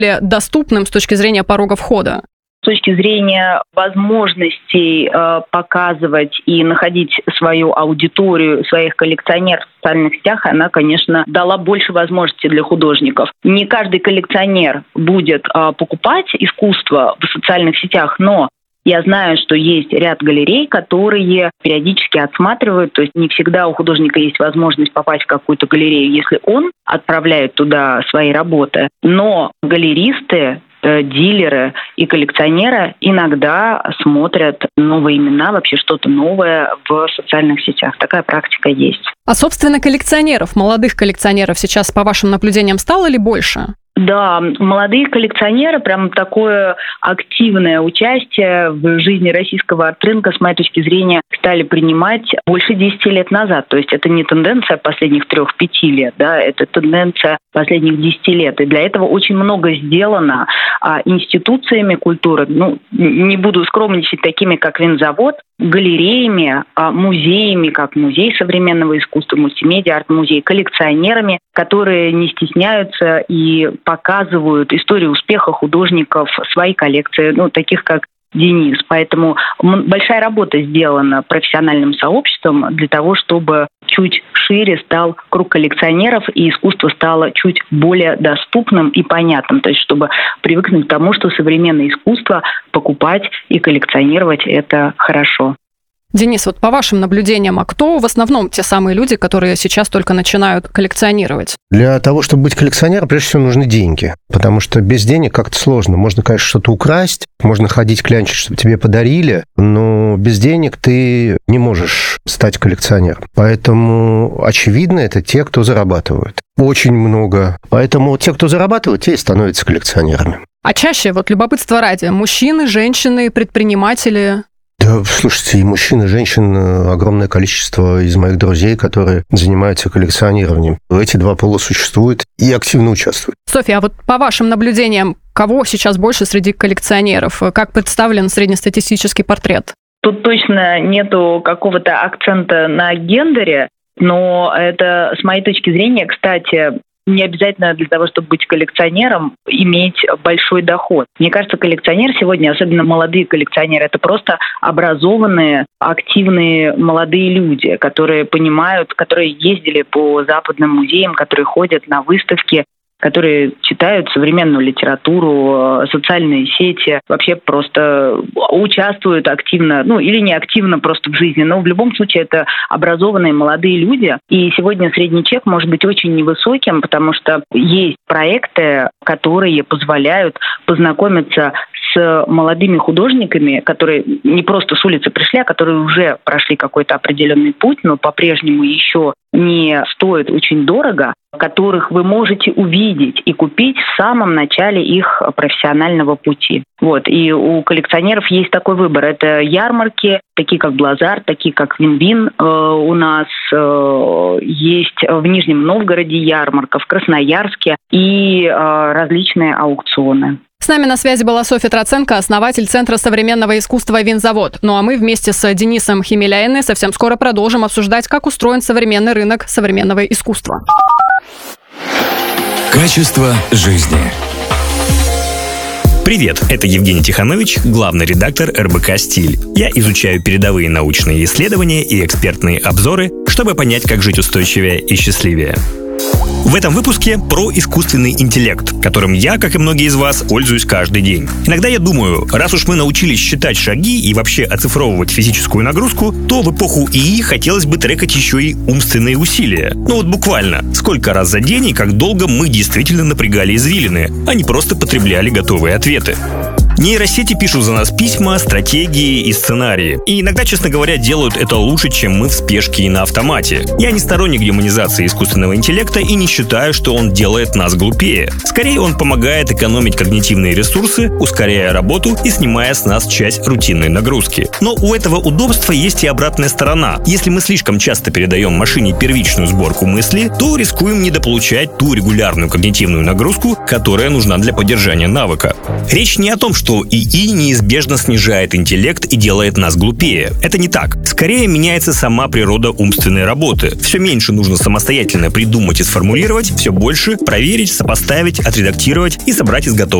ли доступным с точки зрения порога входа? С точки зрения возможностей показывать и находить свою аудиторию, своих коллекционеров в социальных сетях, она, конечно, дала больше возможностей для художников. Не каждый коллекционер будет покупать искусство в социальных сетях, но я знаю, что есть ряд галерей, которые периодически отсматривают, то есть не всегда у художника есть возможность попасть в какую-то галерею, если он отправляет туда свои работы. Но галеристы, дилеры и коллекционеры иногда смотрят новые имена, вообще что-то новое в социальных сетях. Такая практика есть. А, собственно, коллекционеров, молодых коллекционеров сейчас, по вашим наблюдениям, стало ли больше? Да, молодые коллекционеры, прям такое активное участие в жизни российского арт-рынка, с моей точки зрения, стали принимать больше 10 лет назад. То есть это не тенденция последних 3-5 лет, да, это тенденция последних 10 лет. И для этого очень много сделано институциями культуры, не буду скромничать, такими как Винзавод, галереями, музеями, как Музей современного искусства, мультимедиа, арт-музей, коллекционерами, которые не стесняются и показывают историю успеха художников, свои коллекции, таких как Денис. Поэтому большая работа сделана профессиональным сообществом для того, чтобы чуть шире стал круг коллекционеров и искусство стало чуть более доступным и понятным. То есть чтобы привыкнуть к тому, что современное искусство покупать и коллекционировать – это хорошо. Денис, вот по вашим наблюдениям, а кто в основном те самые люди, которые сейчас только начинают коллекционировать? Для того, чтобы быть коллекционером, прежде всего нужны деньги, потому что без денег как-то сложно. Можно, конечно, что-то украсть, можно ходить клянчить, чтобы тебе подарили, но без денег ты не можешь стать коллекционером. Поэтому, очевидно, это те, кто зарабатывают. Очень много. Поэтому те, кто зарабатывает, те и становятся коллекционерами. А чаще, любопытство ради, мужчины, женщины, предприниматели? Да, слушайте, и мужчин, и женщин огромное количество из моих друзей, которые занимаются коллекционированием. Эти два пола существуют и активно участвуют. Софья, а вот по вашим наблюдениям, кого сейчас больше среди коллекционеров? Как представлен среднестатистический портрет? Тут точно нету какого-то акцента на гендере, но это, с моей точки зрения, кстати, не обязательно для того, чтобы быть коллекционером, иметь большой доход. Мне кажется, коллекционер сегодня, особенно молодые коллекционеры, это просто образованные, активные молодые люди, которые понимают, которые ездили по западным музеям, которые ходят на выставки, которые читают современную литературу, социальные сети, вообще просто участвуют активно, или не активно просто в жизни, но в любом случае это образованные молодые люди. И сегодня средний чек может быть очень невысоким, потому что есть проекты, которые позволяют познакомиться с молодыми художниками, которые не просто с улицы пришли, а которые уже прошли какой-то определенный путь, но по-прежнему еще не стоят очень дорого, которых вы можете увидеть и купить в самом начале их профессионального пути. И у коллекционеров есть такой выбор. Это ярмарки, такие как Блазар, такие как Вин-Вин. У нас есть в Нижнем Новгороде ярмарка, в Красноярске и различные аукционы. С нами на связи была Софья Троценко, основатель Центра современного искусства «Винзавод». А мы вместе с Денисом Химеляиной совсем скоро продолжим обсуждать, как устроен современный рынок современного искусства. Качество жизни. Привет, это Евгений Тиханович, главный редактор РБК «Стиль». Я изучаю передовые научные исследования и экспертные обзоры, чтобы понять, как жить устойчивее и счастливее. В этом выпуске про искусственный интеллект, которым я, как и многие из вас, пользуюсь каждый день. Иногда я думаю, раз уж мы научились считать шаги и вообще оцифровывать физическую нагрузку, то в эпоху ИИ хотелось бы трекать еще и умственные усилия. Буквально, сколько раз за день и как долго мы действительно напрягали извилины, а не просто потребляли готовые ответы. Нейросети пишут за нас письма, стратегии и сценарии. И иногда, честно говоря, делают это лучше, чем мы в спешке и на автомате. Я не сторонник демонизации искусственного интеллекта и не считаю, что он делает нас глупее. Скорее, он помогает экономить когнитивные ресурсы, ускоряя работу и снимая с нас часть рутинной нагрузки. Но у этого удобства есть и обратная сторона. Если мы слишком часто передаем машине первичную сборку мысли, то рискуем недополучать ту регулярную когнитивную нагрузку, которая нужна для поддержания навыка. Речь не о том, что что ИИ неизбежно снижает интеллект и делает нас глупее. Это не так. Скорее меняется сама природа умственной работы. Все меньше нужно самостоятельно придумать и сформулировать, все больше проверить, сопоставить, отредактировать и собрать из готового